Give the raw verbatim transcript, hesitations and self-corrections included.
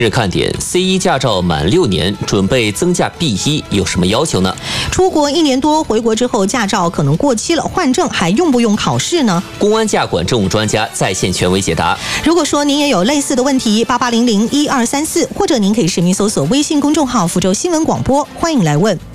日看点 C 一 驾照满六年，准备增驾 B 一，有什么要求呢？ 出国一年多，回国之后驾照可能过期了，换证还用不用考试呢？ 公安驾管政务专家在线权威解答。 如果说您也有类似的问题，八八零零一二三四，或者您可以实名搜索微信公众号福州新闻广播，欢迎来问。